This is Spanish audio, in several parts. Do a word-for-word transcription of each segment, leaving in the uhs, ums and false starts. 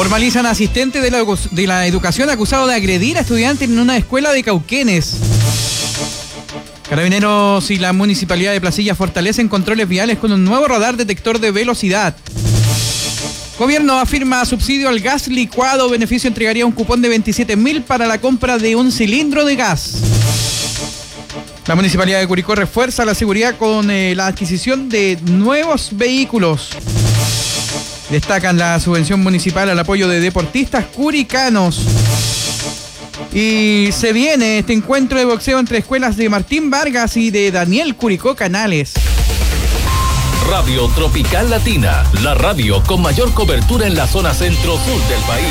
Formalizan asistente de la, de la educación acusado de agredir a estudiantes en una escuela de Cauquenes. Carabineros y la Municipalidad de Placilla fortalecen controles viales con un nuevo radar detector de velocidad. Gobierno afirma subsidio al gas licuado. Beneficio entregaría un cupón de veintisiete mil para la compra de un cilindro de gas. La Municipalidad de Curicó refuerza la seguridad con eh, la adquisición de nuevos vehículos. Destacan la subvención municipal al apoyo de deportistas curicanos. Y se viene este encuentro de boxeo entre escuelas de Martín Vargas y de Daniel Curicó Canales. Radio Tropical Latina, la radio con mayor cobertura en la zona centro-sur del país.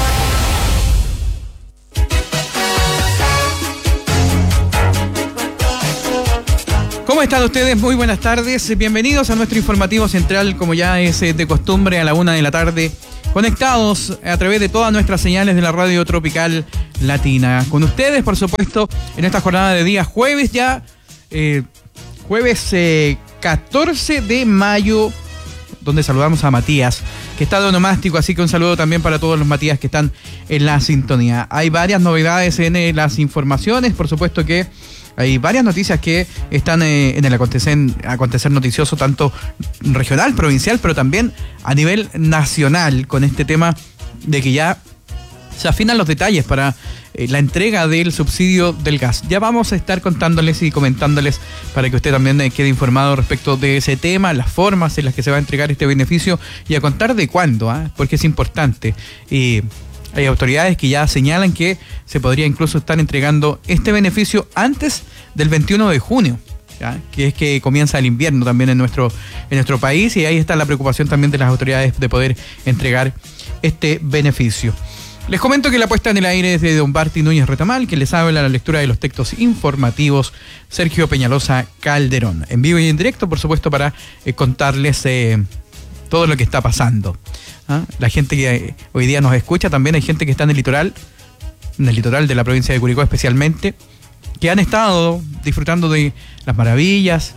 ¿Cómo están ustedes? Muy buenas tardes. Bienvenidos a nuestro informativo central, como ya es de costumbre, a la una de la tarde. Conectados a través de todas nuestras señales de la radio Tropical Latina. Con ustedes, por supuesto, en esta jornada de día jueves ya, eh, jueves eh, catorce de mayo, donde saludamos a Matías, que está de onomástico, así que un saludo también para todos los Matías que están en la sintonía. Hay varias novedades en eh, las informaciones, por supuesto que hay varias noticias que están eh, en el acontecer, acontecer noticioso, tanto regional, provincial, pero también a nivel nacional, con este tema de que ya se afinan los detalles para eh, la entrega del subsidio del gas. Ya vamos a estar contándoles y comentándoles para que usted también eh, quede informado respecto de ese tema, las formas en las que se va a entregar este beneficio y a contar de cuándo, ¿eh? Porque es importante. Y hay autoridades que ya señalan que se podría incluso estar entregando este beneficio antes del veintiuno de junio, ¿ya? Que es que comienza el invierno también en nuestro, en nuestro país, y ahí está la preocupación también de las autoridades de poder entregar este beneficio. Les comento que la puesta en el aire es de don Barty Núñez Retamal, que les habla la lectura de los textos informativos Sergio Peñalosa Calderón. En vivo y en directo, por supuesto, para eh, contarles eh, todo lo que está pasando. ¿Ah? La gente que hoy día nos escucha, también hay gente que está en el litoral, en el litoral de la provincia de Curicó especialmente, que han estado disfrutando de las maravillas,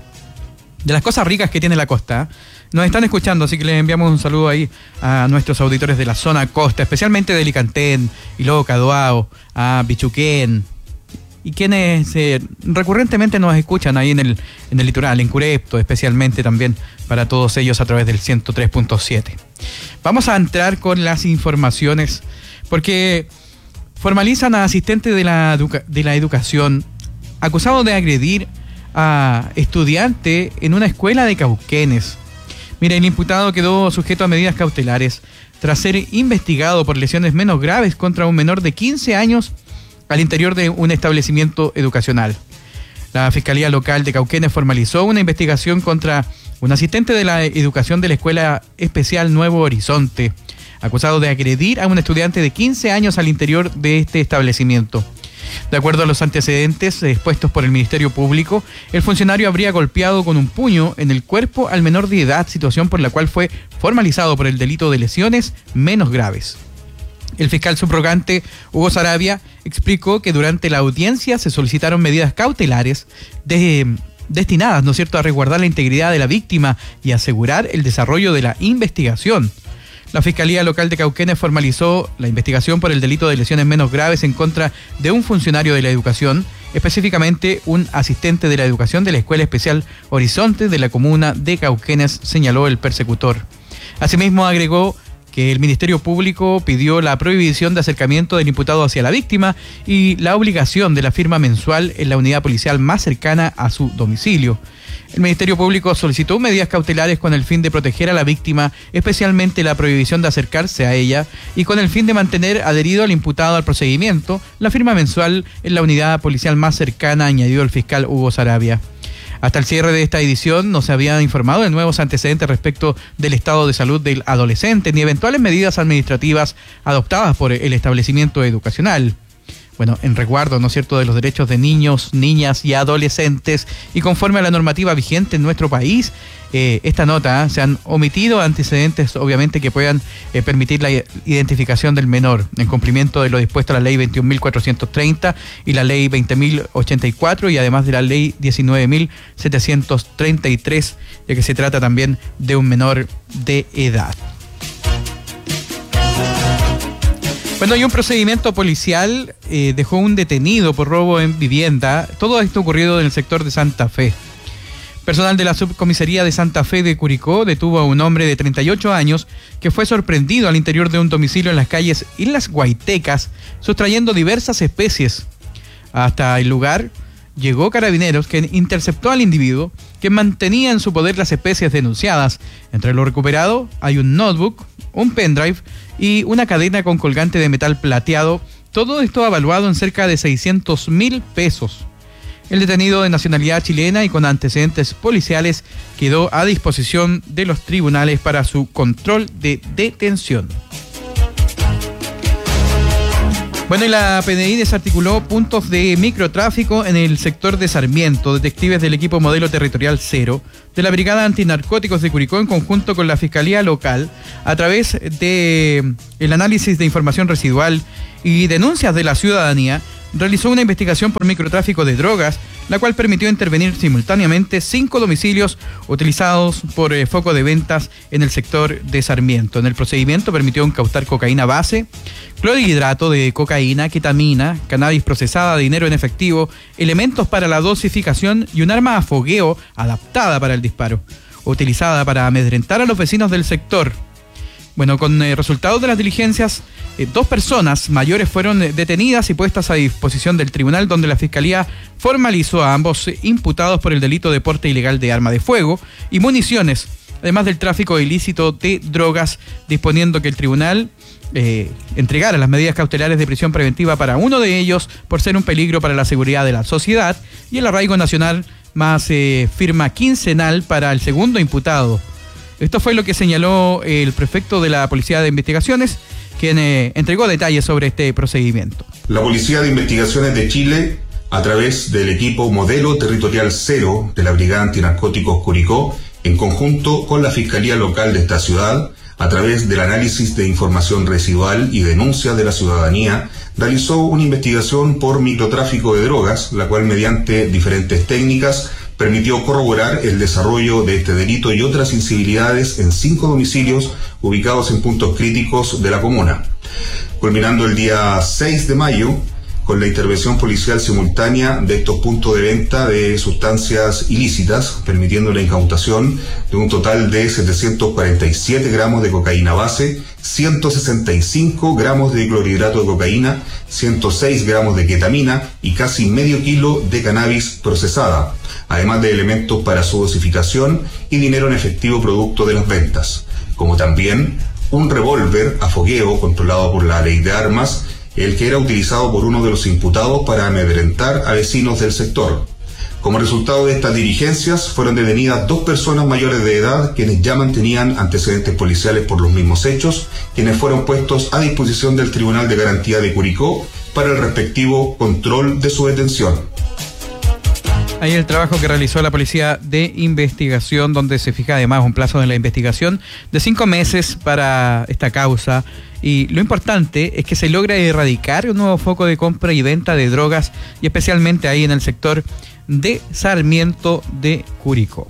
de las cosas ricas que tiene la costa. Nos están escuchando, así que les enviamos un saludo ahí a nuestros auditores de la zona costa, especialmente de Licantén, Iloca, Doao, a Bichuquén, y quienes eh, recurrentemente nos escuchan ahí en el, en el litoral, en Curepto, especialmente también para todos ellos a través del ciento tres punto siete. Vamos a entrar con las informaciones, porque formalizan a asistente de la, educa- de la educación acusado de agredir a estudiante en una escuela de Cauquenes. Mira, el imputado quedó sujeto a medidas cautelares tras ser investigado por lesiones menos graves contra un menor de quince años al interior de un establecimiento educacional. La Fiscalía Local de Cauquenes formalizó una investigación contra un asistente de la educación de la Escuela Especial Nuevo Horizonte, acusado de agredir a un estudiante de quince años al interior de este establecimiento. De acuerdo a los antecedentes expuestos por el Ministerio Público, el funcionario habría golpeado con un puño en el cuerpo al menor de edad, situación por la cual fue formalizado por el delito de lesiones menos graves. El fiscal subrogante Hugo Sarabia explicó que durante la audiencia se solicitaron medidas cautelares de, destinadas, ¿no es cierto?, a resguardar la integridad de la víctima y asegurar el desarrollo de la investigación. La Fiscalía Local de Cauquenes formalizó la investigación por el delito de lesiones menos graves en contra de un funcionario de la educación, específicamente un asistente de la educación de la Escuela Especial Horizonte de la comuna de Cauquenes, señaló el persecutor. Asimismo, agregó que el Ministerio Público pidió la prohibición de acercamiento del imputado hacia la víctima y la obligación de la firma mensual en la unidad policial más cercana a su domicilio. El Ministerio Público solicitó medidas cautelares con el fin de proteger a la víctima, especialmente la prohibición de acercarse a ella, y con el fin de mantener adherido al imputado al procedimiento, la firma mensual en la unidad policial más cercana, añadió el fiscal Hugo Sarabia. Hasta el cierre de esta edición no se habían informado de nuevos antecedentes respecto del estado de salud del adolescente ni eventuales medidas administrativas adoptadas por el establecimiento educacional. Bueno, en resguardo, ¿no es cierto?, de los derechos de niños, niñas y adolescentes, y conforme a la normativa vigente en nuestro país, eh, esta nota, ¿eh? se han omitido antecedentes, obviamente, que puedan eh, permitir la identificación del menor, en cumplimiento de lo dispuesto a la ley veintiún mil cuatrocientos treinta y la ley veinte mil ochenta y cuatro, y además de la ley diecinueve mil setecientos treinta y tres, ya que se trata también de un menor de edad. Bueno, y un procedimiento policial eh, dejó un detenido por robo en vivienda. Todo esto ocurrido en el sector de Santa Fe. Personal de la subcomisaría de Santa Fe de Curicó detuvo a un hombre de treinta y ocho años que fue sorprendido al interior de un domicilio en las calles Islas Guaitecas, sustrayendo diversas especies. Hasta el lugar llegó Carabineros, que interceptó al individuo, que mantenía en su poder las especies denunciadas. Entre lo recuperado hay un notebook, un pendrive y una cadena con colgante de metal plateado, todo esto evaluado en cerca de seiscientos mil pesos. El detenido de nacionalidad chilena y con antecedentes policiales quedó a disposición de los tribunales para su control de detención. Bueno, y la P N I desarticuló puntos de microtráfico en el sector de Sarmiento. Detectives del equipo Modelo Territorial Cero de la Brigada Antinarcóticos de Curicó, en conjunto con la Fiscalía Local, a través de el análisis de información residual y denuncias de la ciudadanía, realizó una investigación por microtráfico de drogas, la cual permitió intervenir simultáneamente cinco domicilios utilizados por eh, foco de ventas en el sector de Sarmiento. En el procedimiento permitió incautar cocaína base, clorhidrato de cocaína, ketamina, cannabis procesada, dinero en efectivo, elementos para la dosificación y un arma a fogueo adaptada para el disparo, utilizada para amedrentar a los vecinos del sector. Bueno, con eh, resultados de las diligencias, eh, dos personas mayores fueron eh, detenidas y puestas a disposición del tribunal, donde la Fiscalía formalizó a ambos eh, imputados por el delito de porte ilegal de arma de fuego y municiones, además del tráfico ilícito de drogas, disponiendo que el tribunal eh, entregara las medidas cautelares de prisión preventiva para uno de ellos por ser un peligro para la seguridad de la sociedad, y el arraigo nacional más eh, firma quincenal para el segundo imputado. Esto fue lo que señaló el prefecto de la Policía de Investigaciones, quien eh, entregó detalles sobre este procedimiento. La Policía de Investigaciones de Chile, a través del equipo Modelo Territorial Cero de la Brigada Antinarcóticos Curicó, en conjunto con la Fiscalía Local de esta ciudad, a través del análisis de información residual y denuncias de la ciudadanía, realizó una investigación por microtráfico de drogas, la cual mediante diferentes técnicas permitió corroborar el desarrollo de este delito y otras incivilidades en cinco domicilios ubicados en puntos críticos de la comuna, culminando el día seis de mayo con la intervención policial simultánea de estos puntos de venta de sustancias ilícitas, permitiendo la incautación de un total de setecientos cuarenta y siete gramos de cocaína base, ciento sesenta y cinco gramos de clorhidrato de cocaína, ciento seis gramos de ketamina y casi medio kilo de cannabis procesada, además de elementos para su dosificación y dinero en efectivo producto de las ventas, como también un revólver a fogueo controlado por la ley de armas, el que era utilizado por uno de los imputados para amedrentar a vecinos del sector. Como resultado de estas diligencias, fueron detenidas dos personas mayores de edad, quienes ya mantenían antecedentes policiales por los mismos hechos, quienes fueron puestos a disposición del Tribunal de Garantía de Curicó para el respectivo control de su detención. Ahí el trabajo que realizó la Policía de Investigación, donde se fija además un plazo de la investigación de cinco meses para esta causa. Y lo importante es que se logra erradicar un nuevo foco de compra y venta de drogas, y especialmente ahí en el sector de Sarmiento de Curicó.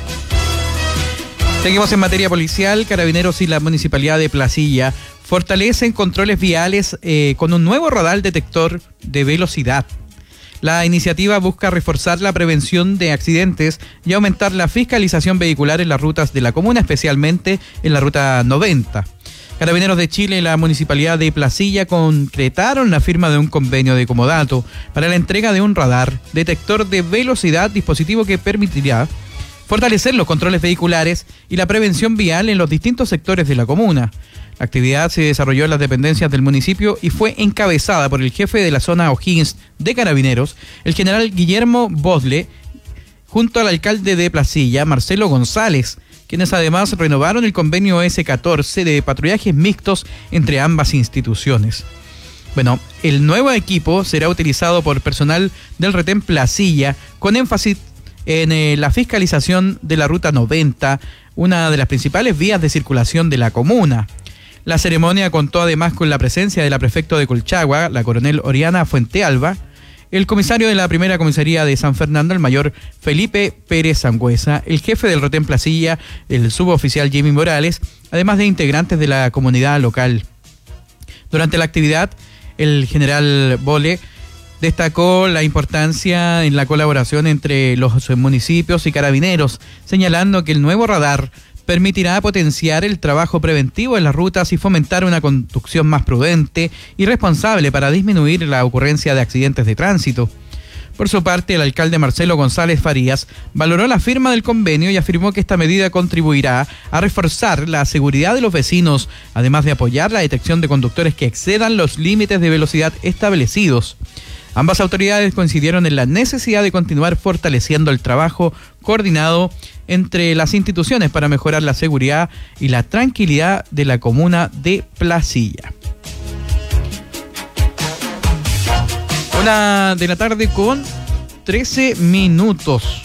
Seguimos en materia policial. Carabineros y la Municipalidad de Placilla fortalecen controles viales eh, con un nuevo radar detector de velocidad. La iniciativa busca reforzar la prevención de accidentes y aumentar la fiscalización vehicular en las rutas de la comuna, especialmente en la ruta noventa. Carabineros de Chile y la Municipalidad de Placilla concretaron la firma de un convenio de comodato para la entrega de un radar detector de velocidad, dispositivo que permitirá fortalecer los controles vehiculares y la prevención vial en los distintos sectores de la comuna. La actividad se desarrolló en las dependencias del municipio y fue encabezada por el jefe de la zona O'Higgins de Carabineros, el general Guillermo Bosle, junto al alcalde de Placilla, Marcelo González, quienes además renovaron el convenio ese catorce de patrullajes mixtos entre ambas instituciones. Bueno, el nuevo equipo será utilizado por personal del retén Placilla, con énfasis en eh, la fiscalización de la ruta noventa, una de las principales vías de circulación de la comuna. La ceremonia contó además con la presencia de la prefecto de Colchagua, la coronel Oriana Fuentealba, el comisario de la primera comisaría de San Fernando, el mayor Felipe Pérez Sangüesa, el jefe del retén Placilla, el suboficial Jimmy Morales, además de integrantes de la comunidad local. Durante la actividad, el general Bole destacó la importancia en la colaboración entre los municipios y carabineros, señalando que el nuevo radar permitirá potenciar el trabajo preventivo en las rutas y fomentar una conducción más prudente y responsable para disminuir la ocurrencia de accidentes de tránsito. Por su parte, el alcalde Marcelo González Farías valoró la firma del convenio y afirmó que esta medida contribuirá a reforzar la seguridad de los vecinos, además de apoyar la detección de conductores que excedan los límites de velocidad establecidos. Ambas autoridades coincidieron en la necesidad de continuar fortaleciendo el trabajo coordinado entre las instituciones para mejorar la seguridad y la tranquilidad de la comuna de Placilla. Una de la tarde con trece minutos.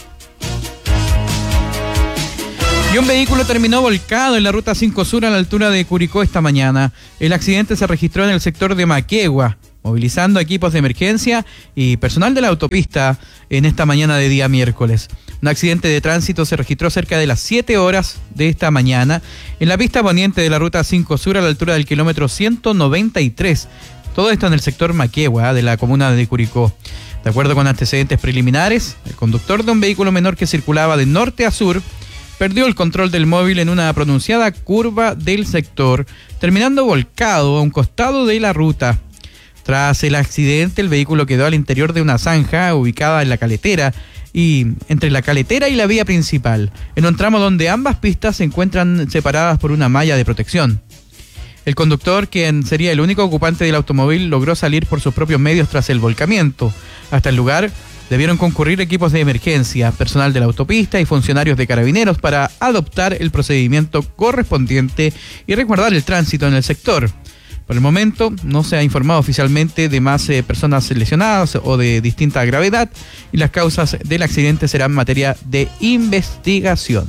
Y un vehículo terminó volcado en la ruta cinco Sur a la altura de Curicó esta mañana. El accidente se registró en el sector de Maquegua, movilizando equipos de emergencia y personal de la autopista en esta mañana de día miércoles. Un accidente de tránsito se registró cerca de las siete horas de esta mañana en la pista poniente de la ruta cinco Sur a la altura del kilómetro ciento noventa y tres. Todo esto en el sector Maquegua de la comuna de Curicó. De acuerdo con antecedentes preliminares, el conductor de un vehículo menor que circulaba de norte a sur perdió el control del móvil en una pronunciada curva del sector, terminando volcado a un costado de la ruta. Tras el accidente, el vehículo quedó al interior de una zanja ubicada en la caletera y entre la caletera y la vía principal, en un tramo donde ambas pistas se encuentran separadas por una malla de protección. El conductor, quien sería el único ocupante del automóvil, logró salir por sus propios medios tras el volcamiento. Hasta el lugar debieron concurrir equipos de emergencia, personal de la autopista y funcionarios de carabineros para adoptar el procedimiento correspondiente y resguardar el tránsito en el sector. Por el momento no se ha informado oficialmente de más eh, personas lesionadas o de distinta gravedad y las causas del accidente serán materia de investigación.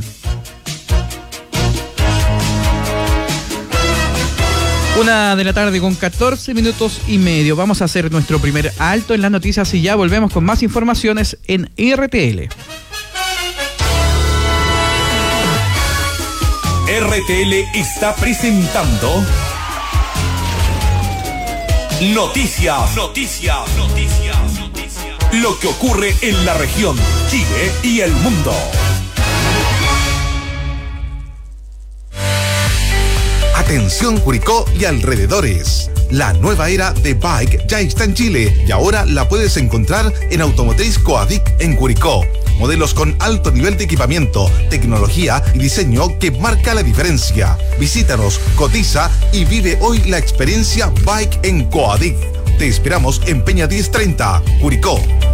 Una de la tarde con catorce minutos y medio. Vamos a hacer nuestro primer alto en las noticias y ya volvemos con más informaciones en R T L. R T L está presentando Noticias, Noticias, Noticias, Noticias. Lo que ocurre en la región, Chile y el mundo. Atención Curicó y alrededores. La nueva era de Bike ya está en Chile y ahora la puedes encontrar en Automotriz Coadic en Curicó. Modelos con alto nivel de equipamiento, tecnología y diseño que marca la diferencia. Visítanos, cotiza y vive hoy la experiencia Bike en Coadic. Te esperamos en Peña diez treinta, Curicó.